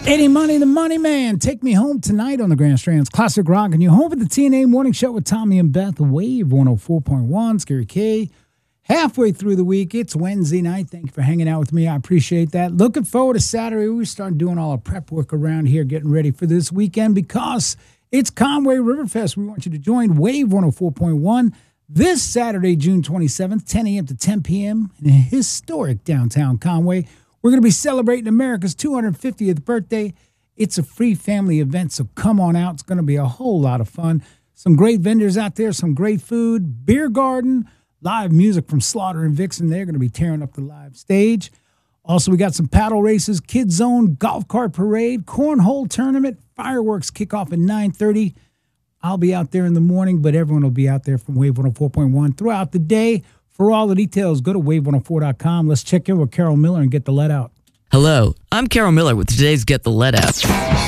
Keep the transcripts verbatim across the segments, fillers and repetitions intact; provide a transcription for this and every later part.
Eddie Money, the Money Man. Take me home tonight on the Grand Strand's Classic Rock. And you're home with the T N A Morning Show with Tommy and Beth. Wave one oh four point one. Scary K. Halfway through the week. It's Wednesday night. Thank you for hanging out with me. I appreciate that. Looking forward to Saturday. We start doing all our prep work around here, getting ready for this weekend because it's Conway Riverfest. We want you to join Wave one oh four point one this Saturday, June twenty-seventh, ten a.m. to ten p.m. in historic downtown Conway. We're going to be celebrating America's two hundred fiftieth birthday. It's a free family event, so come on out. It's going to be a whole lot of fun. Some great vendors out there, some great food, beer garden, live music from Slaughter and Vixen. They're going to be tearing up the live stage. Also, we got some paddle races, Kids Zone, golf cart parade, cornhole tournament, fireworks kickoff at nine thirty. I'll be out there in the morning, but everyone will be out there from Wave one oh four point one throughout the day. For all the details, go to wave one oh four dot com. Let's check in with Carol Miller and get the let out. Hello, I'm Carol Miller with today's Get the Let Out.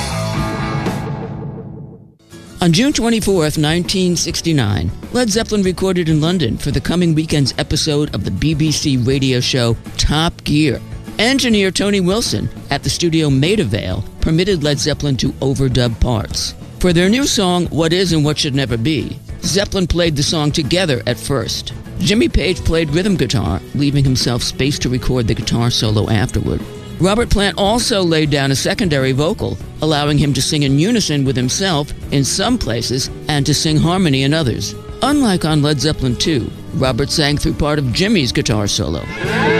On June twenty-fourth, nineteen sixty-nine, Led Zeppelin recorded in London for the coming weekend's episode of the B B C radio show Top Gear. Engineer Tony Wilson at the studio Maida Vale permitted Led Zeppelin to overdub parts. For their new song, What Is and What Should Never Be, Zeppelin played the song together at first. Jimmy Page played rhythm guitar, leaving himself space to record the guitar solo afterward. Robert Plant also laid down a secondary vocal, allowing him to sing in unison with himself in some places and to sing harmony in others. Unlike on Led Zeppelin two, Robert sang through part of Jimmy's guitar solo.